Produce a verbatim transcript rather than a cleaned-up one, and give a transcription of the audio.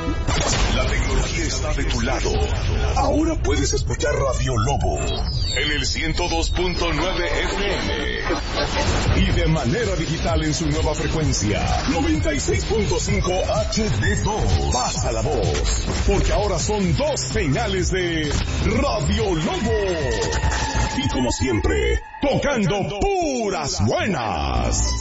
La tecnología está de tu lado. Ahora puedes escuchar Radio Lobo en el ciento dos punto nueve F M y de manera digital en su nueva frecuencia noventa y seis punto cinco H D dos. Pasa la voz, porque ahora son dos señales de Radio Lobo. Y como siempre, tocando puras buenas.